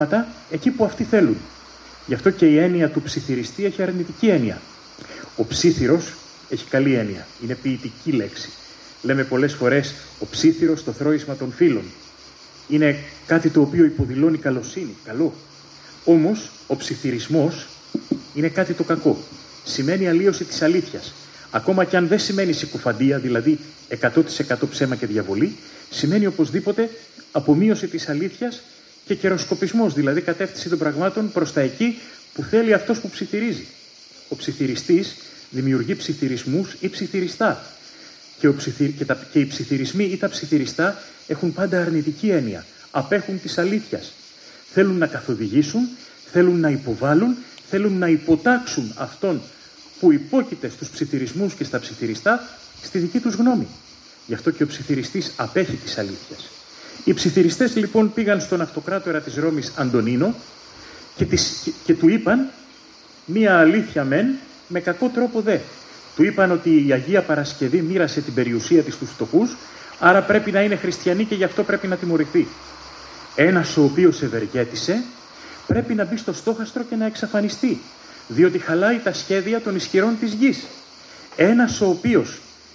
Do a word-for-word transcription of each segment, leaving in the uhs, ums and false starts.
εκεί που αυτοί θέλουν. Γι' αυτό και η έννοια του ψιθυριστή έχει αρνητική έννοια. Ο ψίθυρος έχει καλή έννοια. Είναι ποιητική λέξη. Λέμε πολλές φορές ο ψίθυρος το θρώισμα των φίλων. Είναι κάτι το οποίο υποδηλώνει καλοσύνη, καλό. Όμως ο ψιθυρισμός είναι κάτι το κακό. Σημαίνει αλλίωση της αλήθειας. Ακόμα και αν δεν σημαίνει συκοφαντία, δηλαδή εκατό τοις εκατό ψέμα και διαβολή, σημαίνει οπωσδήποτε απομείωση της αλήθειας και καιροσκοπισμός, δηλαδή κατεύθυνση των πραγμάτων προς τα εκεί που θέλει αυτός που ψιθυρίζει. Ο ψιθυριστής δημιουργεί ψιθυρισμούς ή ψιθυριστά. Και, ο ψιθυ... και, τα... και οι ψιθυρισμοί ή τα ψιθυριστά έχουν πάντα αρνητική έννοια. Απέχουν της αλήθειας. Θέλουν να καθοδηγήσουν, θέλουν να υποβάλουν, θέλουν να υποτάξουν αυτόν που υπόκειται στους ψιθυρισμούς και στα ψιθυριστά στη δική τους γνώμη. Γι' αυτό και ο ψιθυριστής απέχει της αλήθειας. Οι ψιθυριστές λοιπόν πήγαν στον αυτοκράτορα της Ρώμης Αντωνίνο και, της, και, και του είπαν μία αλήθεια μεν με κακό τρόπο δε. Του είπαν ότι η Αγία Παρασκευή μοίρασε την περιουσία της στους φτωχούς, άρα πρέπει να είναι χριστιανή και γι' αυτό πρέπει να τιμωρηθεί. Ένας ο οποίος ευεργέτησε πρέπει να μπει στο στόχαστρο και να εξαφανιστεί, διότι χαλάει τα σχέδια των ισχυρών της γης. Ένας ο οποίος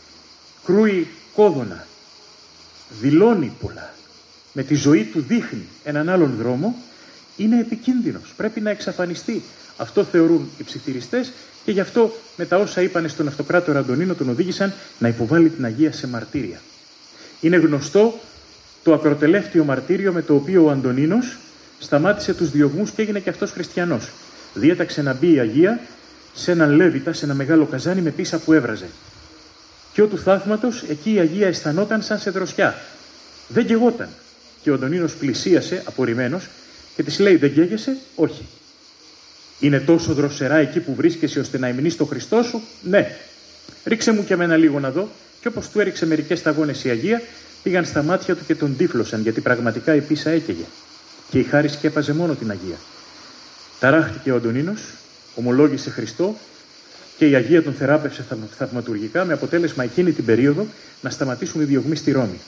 κρούει κόδωνα, δηλώνει πολλά, με τη ζωή του δείχνει έναν άλλον δρόμο, είναι επικίνδυνος, πρέπει να εξαφανιστεί. Αυτό θεωρούν οι ψιθυριστές και γι' αυτό με τα όσα είπανε στον αυτοκράτορα Αντωνίνο τον οδήγησαν να υποβάλει την Αγία σε μαρτύρια. Είναι γνωστό το ακροτελεύτιο μαρτύριο με το οποίο ο Αντωνίνος σταμάτησε τους διωγμούς και έγινε και αυτός χριστιανός. Διέταξε να μπει η Αγία σε έναν Λέβητα, σε ένα μεγάλο καζάνι με πίσα που έβραζε. Και ο του θαύματος, εκεί η Αγία αισθανόταν σαν σε δροσιά. Δεν γεγόταν. Και ο Αντωνίνος πλησίασε, απορριμμένος, και της λέει: δεν γέγεσαι? Όχι. Είναι τόσο δροσερά εκεί που βρίσκεσαι ώστε να υμνείς το Χριστό σου? Ναι. Ρίξε μου και εμένα λίγο να δω. Και όπως του έριξε μερικές σταγόνες η Αγία, πήγαν στα μάτια του και τον τύφλωσαν, γιατί πραγματικά η πίσα έκαιγε. Και η χάρη σκέπαζε μόνο την Αγία. Ταράχτηκε ο Αντωνίνος, ομολόγησε Χριστό και η Αγία τον θεράπευσε θαυματουργικά, με αποτέλεσμα εκείνη την περίοδο να σταματήσουν οι διωγμοί στη Ρώμη.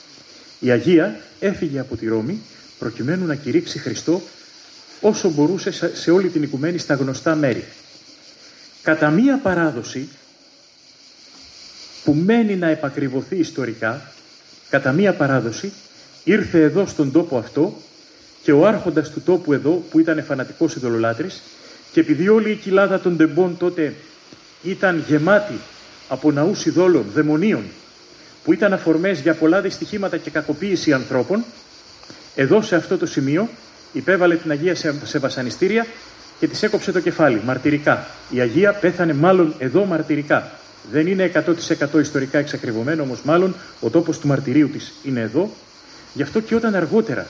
Η Αγία έφυγε από τη Ρώμη προκειμένου να κηρύξει Χριστό όσο μπορούσε σε όλη την οικουμένη στα γνωστά μέρη. Κατά μία παράδοση που μένει να επακριβωθεί ιστορικά, κατά μία παράδοση ήρθε εδώ στον τόπο αυτό και ο άρχοντας του τόπου εδώ, που ήταν φανατικός ειδωλολάτρης, και επειδή όλη η κοιλάδα των τεμπών τότε ήταν γεμάτη από ναούς ειδόλων, δαιμονίων, που ήταν αφορμές για πολλά δυστυχήματα και κακοποίηση ανθρώπων, εδώ σε αυτό το σημείο υπέβαλε την Αγία σε, σε βασανιστήρια και της έκοψε το κεφάλι, μαρτυρικά. Η Αγία πέθανε μάλλον εδώ μαρτυρικά. Δεν είναι εκατό τοις εκατό ιστορικά εξακριβωμένο, όμως μάλλον ο τόπος του μαρτυρίου της είναι εδώ. Γι' αυτό και όταν αργότερα,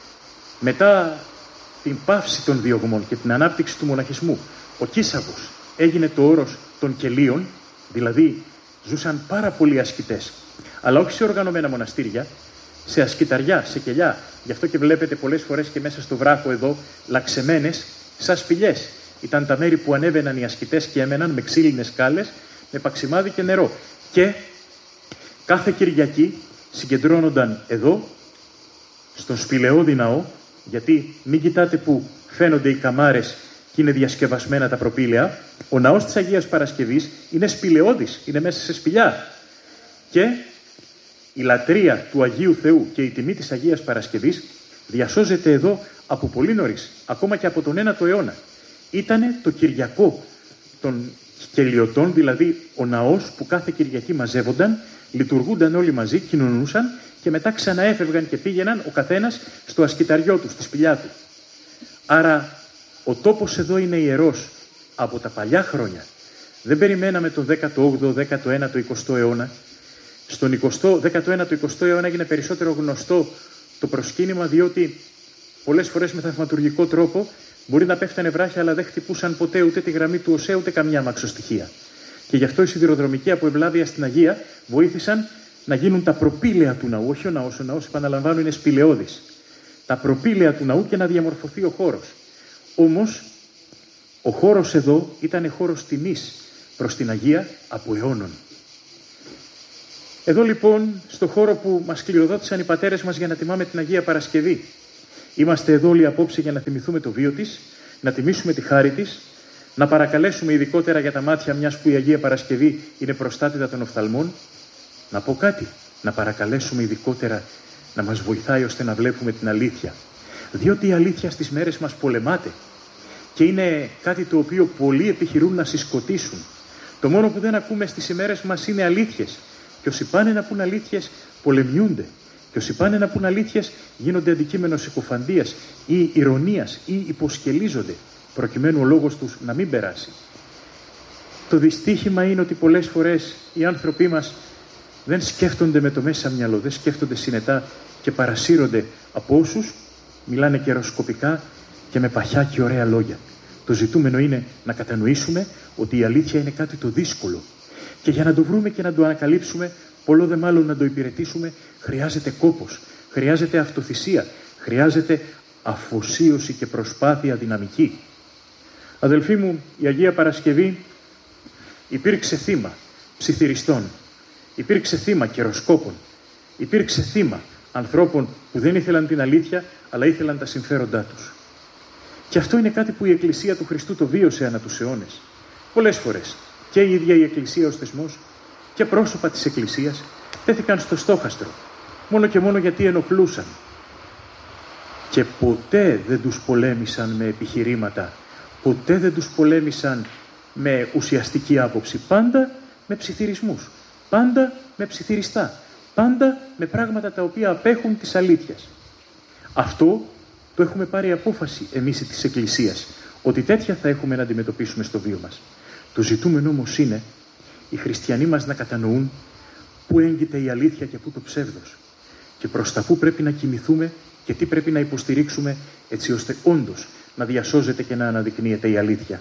μετά την πάυση των διωγμών και την ανάπτυξη του μοναχισμού, ο Κίσαβος έγινε το όρος των κελίων, δηλαδή ζούσαν πάρα πολλοί ασκητές, αλλά όχι σε οργανωμένα μοναστήρια, σε ασκηταριά, σε κελιά. Γι' αυτό και βλέπετε πολλές φορές και μέσα στο βράχο εδώ λαξεμένες σαν σπηλιές. Ήταν τα μέρη που ανέβαιναν οι ασκητές και έμεναν με ξύλινες σκάλες, με παξιμάδι και νερό. Και κάθε Κυριακή συγκεντρώνονταν εδώ, στον σπηλαιώδη ναό, γιατί μην κοιτάτε που φαίνονται οι καμάρες και είναι διασκευασμένα τα προπήλαια. Ο ναός της Αγίας Παρασκευής είναι σπηλαιώδης, είναι μέσα σε σπηλιά. Και η λατρεία του Αγίου Θεού και η τιμή της Αγίας Παρασκευής διασώζεται εδώ από πολύ νωρίς, ακόμα και από τον ένατο αιώνα. Ήτανε το Κυριακό των κελιωτών, δηλαδή ο ναός που κάθε Κυριακή μαζεύονταν, λειτουργούνταν όλοι μαζί, κοινωνούσαν και μετά ξαναέφευγαν και πήγαιναν ο καθένας στο ασκηταριό του, στη σπηλιά του. Άρα ο τόπος εδώ είναι ιερός από τα παλιά χρόνια. Δεν περιμέναμε τον δέκατο όγδοο, δέκατο ένατο, εικοστό αιώνα. Στον εικοστό, δέκατο ένατο, εικοστό αιώνα έγινε περισσότερο γνωστό το προσκύνημα, διότι πολλές φορές με θαυματουργικό τρόπο μπορεί να πέφτανε βράχια, αλλά δεν χτυπούσαν ποτέ ούτε τη γραμμή του ΟΣΕ ούτε καμιά αμαξοστοιχεία. Και γι' αυτό οι σιδηροδρομικοί από ευλάβεια στην Αγία βοήθησαν να γίνουν τα προπήλαια του ναού, όχι ο ναός. Ο ναός, επαναλαμβάνω, είναι σπηλαιώδης. Τα προπήλαια του ναού και να διαμορφωθεί ο χώρος. Όμως, ο χώρος εδώ ήταν χώρος τιμής προς την Αγία από αιώνων. Εδώ λοιπόν, στο χώρο που μας κληροδότησαν οι πατέρες μας για να τιμάμε την Αγία Παρασκευή, Είμαστε εδώ όλοι απόψε για να θυμηθούμε το βίο της, να τιμήσουμε τη χάρη της, να παρακαλέσουμε ειδικότερα για τα μάτια, μιας που η Αγία Παρασκευή είναι προστάτηδα των οφθαλμών. Να πω κάτι, να παρακαλέσουμε ειδικότερα να μας βοηθάει ώστε να βλέπουμε την αλήθεια. Διότι η αλήθεια στις μέρες μας πολεμάται και είναι κάτι το οποίο πολλοί επιχειρούν να συσκοτήσουν. Το μόνο που δεν ακούμε στις ημέρες μας είναι αλήθειες. Και όσοι πάνε να πούν αλήθειες πολεμιούνται. Και όσοι πάνε να πούν αλήθειες γίνονται αντικείμενο συκοφαντίας ή ηρωνίας ή υποσκελίζονται προκειμένου ο λόγος τους να μην περάσει. Το δυστύχημα είναι ότι πολλές φορές οι άνθρωποι μας δεν σκέφτονται με το μέσα μυαλό, δεν σκέφτονται συνετά και παρασύρονται από όσους μιλάνε καιροσκοπικά και με παχιά και ωραία λόγια. Το ζητούμενο είναι να κατανοήσουμε ότι η αλήθεια είναι κάτι το δύσκολο και για να το βρούμε και να το ανακαλύψουμε, πολλό δε μάλλον να το υπηρετήσουμε, χρειάζεται κόπος, χρειάζεται αυτοθυσία, χρειάζεται αφοσίωση και προσπάθεια δυναμική. Αδελφοί μου, η Αγία Παρασκευή υπήρξε θύμα ψιθυριστών, υπήρξε θύμα καιροσκόπων, υπήρξε θύμα ανθρώπων που δεν ήθελαν την αλήθεια, αλλά ήθελαν τα συμφέροντά τους. Και αυτό είναι κάτι που η Εκκλησία του Χριστού το βίωσε ανά τους αιώνες. Πολλές φορές και η ίδια η Εκκλησία ως θεσμός και πρόσωπα της Εκκλησίας τέθηκαν στο στόχαστρο, μόνο και μόνο γιατί ενοχλούσαν. Και ποτέ δεν τους πολέμησαν με επιχειρήματα, ποτέ δεν τους πολέμησαν με ουσιαστική άποψη, πάντα με ψιθυρισμούς, πάντα με ψιθυριστά, πάντα με πράγματα τα οποία απέχουν της αλήθειας. Αυτό το έχουμε πάρει απόφαση εμείς της Εκκλησίας, ότι τέτοια θα έχουμε να αντιμετωπίσουμε στο βίο μας. Το ζητούμενο όμως είναι οι χριστιανοί μας να κατανοούν πού έγκυται η αλήθεια και πού το ψεύδος και προς τα πού πρέπει να κινηθούμε και τι πρέπει να υποστηρίξουμε έτσι ώστε όντως να διασώζεται και να αναδεικνύεται η αλήθεια.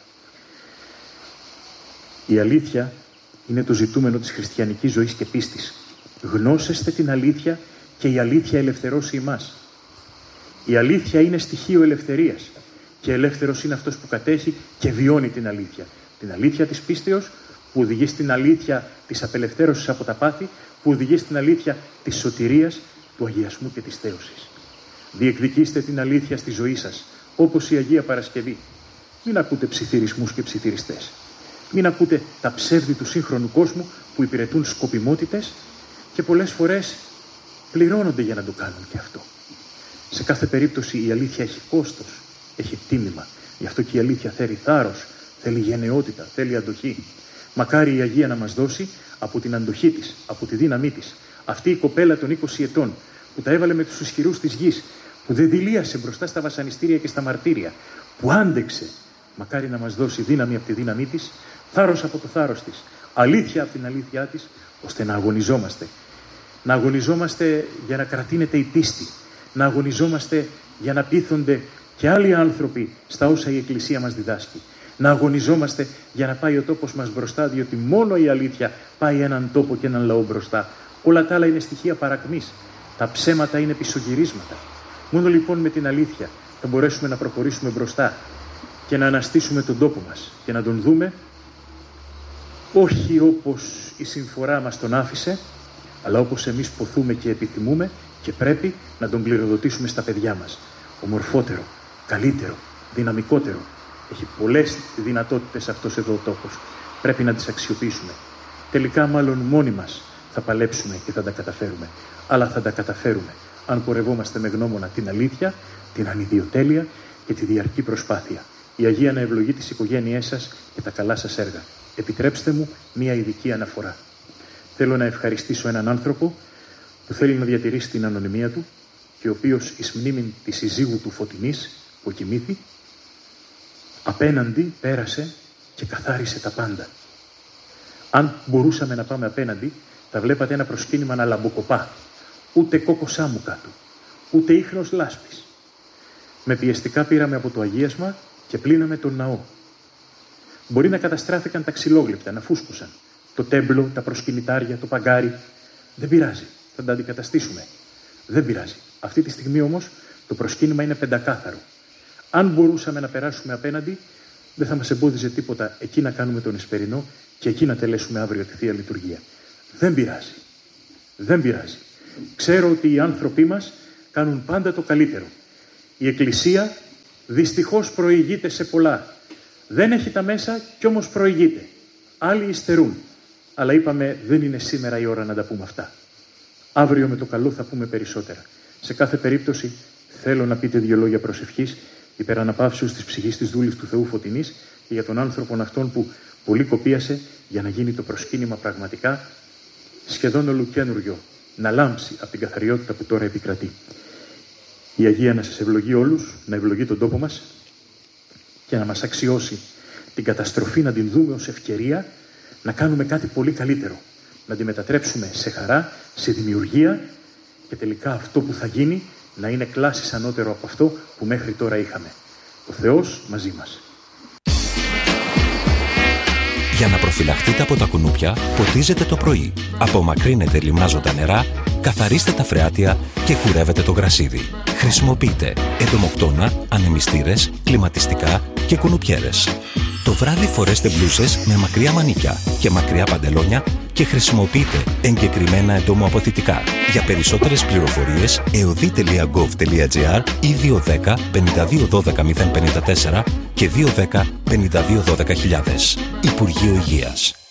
Η αλήθεια είναι το ζητούμενο της χριστιανικής ζωής και πίστης. Γνώσεστε την αλήθεια και η αλήθεια ελευθερώσει εμάς. Η αλήθεια είναι στοιχείο ελευθερίας και ελεύθερος είναι αυτός που κατέχει και βιώνει την αλήθεια. Την αλήθεια της πίστεως που οδηγεί στην αλήθεια της απελευθέρωσης από τα πάθη, που οδηγεί στην αλήθεια της σωτηρίας, του αγιασμού και της θέωσης. Διεκδικήστε την αλήθεια στη ζωή σας, όπως η Αγία Παρασκευή. Μην ακούτε ψιθυρισμούς και ψιθυριστές. Μην ακούτε τα ψεύδη του σύγχρονου κόσμου που υπηρετούν σκοπιμότητες και πολλές φορές πληρώνονται για να το κάνουν και αυτό. Σε κάθε περίπτωση η αλήθεια έχει κόστος, έχει τίμημα. Γι' αυτό και η αλήθεια θέλει θάρρος, θέλει γενναιότητα, θέλει αντοχή. Μακάρι η Αγία να μας δώσει από την αντοχή της, από τη δύναμή της. Αυτή η κοπέλα των είκοσι ετών που τα έβαλε με τους ισχυρούς της γης, που δεν δηλίασε μπροστά στα βασανιστήρια και στα μαρτύρια, που άντεξε. Μακάρι να μας δώσει δύναμη από τη δύναμή της, θάρρος από το θάρρος της, αλήθεια από την αλήθειά της, ώστε να αγωνιζόμαστε. Να αγωνιζόμαστε για να κρατείνεται η πίστη. Να αγωνιζόμαστε για να πείθονται και άλλοι άνθρωποι στα όσα η Εκκλησία μας διδάσκει. Να αγωνιζόμαστε για να πάει ο τόπος μας μπροστά, διότι μόνο η αλήθεια πάει έναν τόπο και έναν λαό μπροστά. Όλα τα άλλα είναι στοιχεία παρακμής. Τα ψέματα είναι πισωγυρίσματα. Μόνο λοιπόν με την αλήθεια θα μπορέσουμε να προχωρήσουμε μπροστά και να αναστήσουμε τον τόπο μας και να τον δούμε όχι όπως η συμφορά μας τον άφησε, αλλά όπως εμείς ποθούμε και επιθυμούμε και πρέπει να τον κληροδοτήσουμε στα παιδιά μας. Ομορφότερο, καλύτερο, δυναμικότερο. Έχει πολλές δυνατότητες αυτός εδώ ο τόπος. Πρέπει να τις αξιοποιήσουμε. Τελικά μάλλον μόνοι μας θα παλέψουμε και θα τα καταφέρουμε. Αλλά θα τα καταφέρουμε αν πορευόμαστε με γνώμονα την αλήθεια, την ανιδιοτέλεια και τη διαρκή προσπάθεια. Η Αγία να ευλογεί τις οικογένειές σας και τα καλά σας έργα. Επιτρέψτε μου μία ειδική αναφορά. Θέλω να ευχαριστήσω έναν άνθρωπο που θέλει να διατηρήσει την ανωνυμία του και ο οποίος εις μνήμην της συζύγου του Φωτεινής που κοιμήθη, απέναντι πέρασε και καθάρισε τα πάντα. Αν μπορούσαμε να πάμε απέναντι, θα βλέπατε ένα προσκύνημα να λαμποκοπά. Ούτε κόκο σάμου κάτω, ούτε ίχνος λάσπης. Με πιεστικά πήραμε από το αγίασμα και πλύναμε τον ναό. Μπορεί να καταστράφηκαν τα ξυλόγλυπτα, να φούσκωσαν. Το τέμπλο, τα προσκυνητάρια, το παγκάρι. Δεν πειράζει, θα τα αντικαταστήσουμε. Δεν πειράζει. Αυτή τη στιγμή όμως το προσκύνημα είναι πεντακάθαρο. Αν μπορούσαμε να περάσουμε απέναντι, δεν θα μας εμπόδιζε τίποτα εκεί να κάνουμε τον εσπερινό και εκεί να τελέσουμε αύριο τη Θεία Λειτουργία. Δεν πειράζει. Δεν πειράζει. Ξέρω ότι οι άνθρωποι μας κάνουν πάντα το καλύτερο. Η Εκκλησία δυστυχώς προηγείται σε πολλά. Δεν έχει τα μέσα κι όμως προηγείται. Άλλοι υστερούν. Αλλά είπαμε δεν είναι σήμερα η ώρα να τα πούμε αυτά. Αύριο με το καλό θα πούμε περισσότερα. Σε κάθε περίπτωση θέλω να πείτε δύο λόγια προσευχής υπεραναπαύσεως της ψυχής της δούλης του Θεού Φωτεινής και για τον άνθρωπον αυτόν που πολύ κοπίασε για να γίνει το προσκύνημα πραγματικά σχεδόν ολοκένουργιο, να λάμψει από την καθαριότητα που τώρα επικρατεί. Η Αγία να σας ευλογεί όλους, να ευλογεί τον τόπο μας και να μας αξιώσει την καταστροφή να την δούμε ως ευκαιρία να κάνουμε κάτι πολύ καλύτερο. Να τη μετατρέψουμε σε χαρά, σε δημιουργία και τελικά αυτό που θα γίνει να είναι κλάσης ανώτερο από αυτό που μέχρι τώρα είχαμε. Ο Θεός μαζί μας. Για να προφυλαχτείτε από τα κουνούπια, ποτίζετε το πρωί. Απομακρύνετε λιμνάζοντα νερά, καθαρίστε τα φρεάτια και κουρεύετε το γρασίδι. Χρησιμοποιείτε εντομοκτώνα, ανεμιστήρες, κλιματιστικά και κουνουπιέρες. Το βράδυ φορέστε μπλούσες με μακριά μανίκια και μακριά παντελόνια και χρησιμοποιείτε εγκεκριμένα εντομοαποθητικά. Για περισσότερες πληροφορίες εωδή τελεία γκοβ τελεία τζι άρ ή δύο ένα μηδέν πέντε δύο ένα δύο μηδέν πέντε τέσσερα και δύο ένα μηδέν πέντε δύο ένα δύο χιλιάδες. Υπουργείο Υγείας.